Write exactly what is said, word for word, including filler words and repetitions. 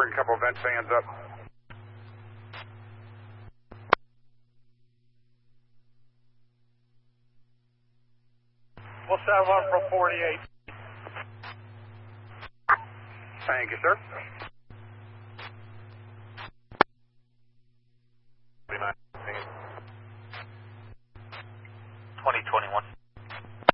bring a couple of vent fans up. We'll send one from forty-eight. Thank you, sir.